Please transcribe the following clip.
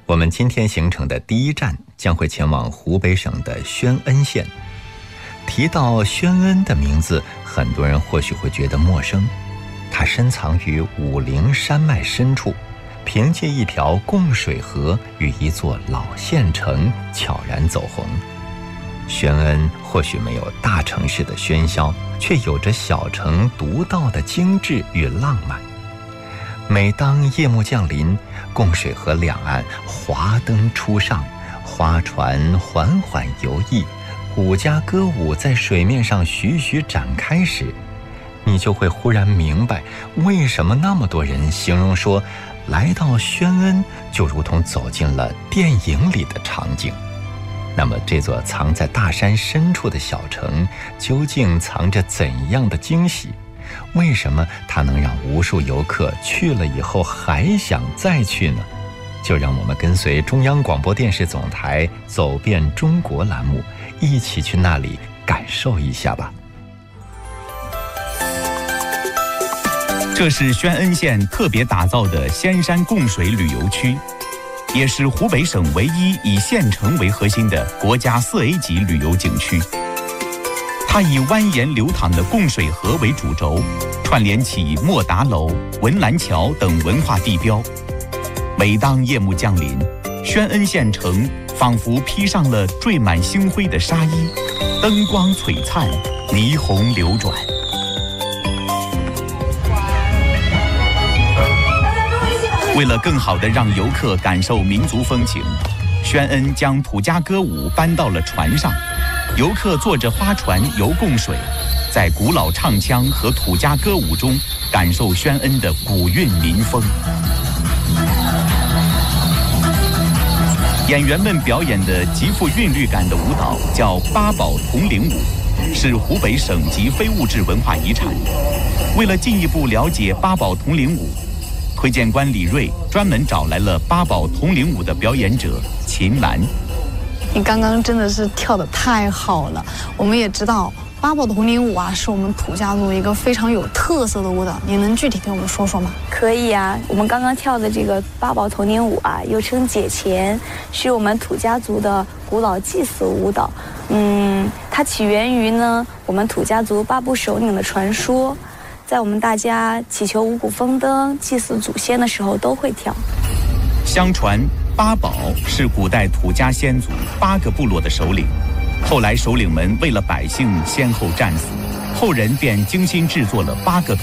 我们今天行程的第一站将会前往湖北省的宣恩县。提到宣恩的名字，很多人或许会觉得陌生。它深藏于武陵山脉深处，凭借一条供水河与一座老县城悄然走红。宣恩或许没有大城市的喧嚣，却有着小城独到的精致与浪漫。每当夜幕降临，供水河两岸华灯初上，花船缓缓游弋，古家歌舞在水面上徐徐展开时，你就会忽然明白，为什么那么多人形容说，来到宣恩就如同走进了电影里的场景。那么这座藏在大山深处的小城，究竟藏着怎样的惊喜？为什么它能让无数游客去了以后还想再去呢？就让我们跟随中央广播电视总台走遍中国栏目，一起去那里感受一下吧。 这是宣恩县特别打造的仙山供水旅游区，也是湖北省唯一以县城为核心的国家4A 级旅游景区。它以蜿蜒流淌的供水河为主轴，串联起莫达楼、文澜桥等文化地标。每当夜幕降临，宣恩县城仿佛披上了缀满星辉的纱衣，灯光璀璨，霓虹流转。为了更好地让游客感受民族风情，宣恩将土家歌舞搬到了船上，游客坐着花船游供水，在古老唱腔和土家歌舞中感受宣恩的古韵民风。演员们表演的极富韵律感的舞蹈叫八宝铜铃舞，是湖北省级非物质文化遗产。为了进一步了解八宝铜铃舞，推荐官李瑞专门找来了八宝铜铃舞的表演者秦岚。 你刚刚真的是跳得太好了。我们也知道八宝铜铃舞啊，是我们土家族一个非常有特色的舞蹈，你能具体跟我们说说吗？ 可以啊，我们刚刚跳的这个八宝铜铃舞啊，又称解钱，是我们土家族的古老祭祀舞蹈。它起源于呢我们土家族八部首领的传说，在我们大家祈求五谷丰登、祭祀祖先的时候都会跳。 相传八宝是古代土家先祖8个部落的首领，后来首领们为了百姓先后战死，后人便精心制作了8个